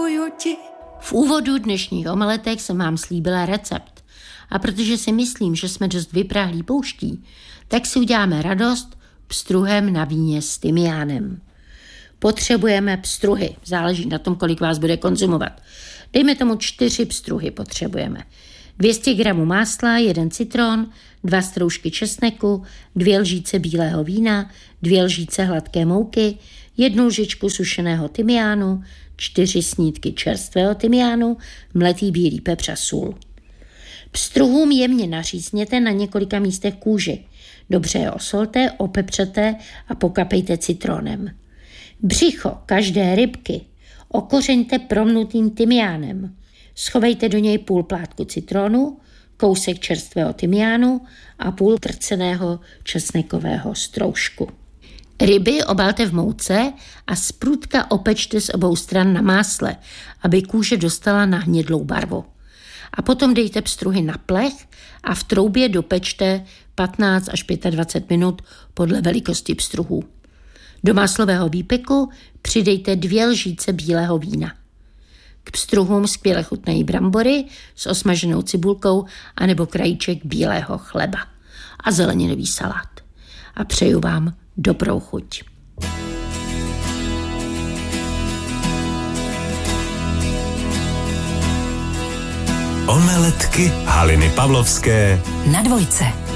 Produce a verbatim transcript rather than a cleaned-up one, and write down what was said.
miluju ti. V úvodu dnešních omeletek jsem vám slíbila recept. A protože si myslím, že jsme dost vyprahlí pouští, tak si uděláme radost pstruhem na víně s tymiánem. Potřebujeme pstruhy, záleží na tom, kolik vás bude konzumovat. Dejme tomu čtyři pstruhy potřebujeme. dvě stě gramů másla, jeden citron, dva stroužky česneku, dvě lžíce bílého vína, dvě lžíce hladké mouky, jednu lžičku sušeného tymiánu, čtyři snídky čerstvého tymiánu, mletý bílý pepř a sůl. Pstruhům jemně nařízněte na několika místech kůži. Dobře je osolte, opepřete a pokapejte citronem. Břicho každé rybky okořeňte promnutým tymiánem. Schovejte do něj půl plátku citronu, kousek čerstvého tymiánu a půl krceného česnekového stroužku. Ryby obalte v mouce a zprudka opečte z obou stran na másle, aby kůže dostala nahnědlou barvu. A potom dejte pstruhy na plech a v troubě dopečte patnáct až dvacet pět minut podle velikosti pstruhů. Do máslového výpeku přidejte dvě lžíce bílého vína. K pstruhům skvěle chutnají brambory s osmaženou cibulkou anebo krajíček bílého chleba a zeleninový salát. A přeju vám dobrou chuť. Omeletky Haliny Pavlovské na dvojce.